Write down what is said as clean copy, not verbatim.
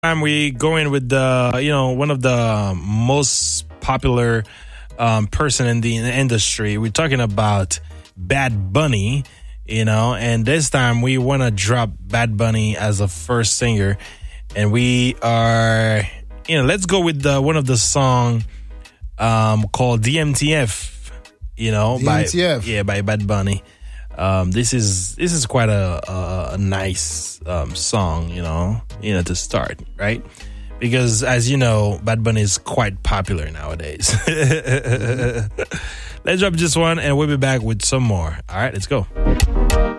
time we go in with one of the most popular person in the industry. We're talking about Bad Bunny, and this time we want to drop Bad Bunny as a first singer, and we are, let's go with one of the song called DMTF, DMTF. by Bad Bunny. This is quite a nice song, to start, right? Because as you know, Bad Bunny is quite popular nowadays. Let's drop this one and we'll be back with some more. All right, let's go.